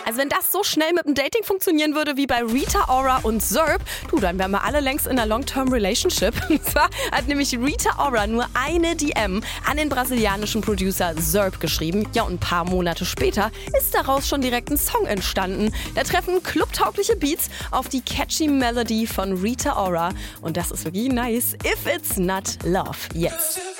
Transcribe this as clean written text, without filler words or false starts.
Also wenn das so schnell mit dem Dating funktionieren würde wie bei Rita Ora und Zerb, dann wären wir alle längst in einer Long-Term-Relationship. Und zwar hat nämlich Rita Ora nur eine DM an den brasilianischen Producer Zerb geschrieben. Ja, und ein paar Monate später ist daraus schon direkt ein Song entstanden. Da treffen clubtaugliche Beats auf die catchy Melody von Rita Ora. Und das ist wirklich nice. If it's not love, yes.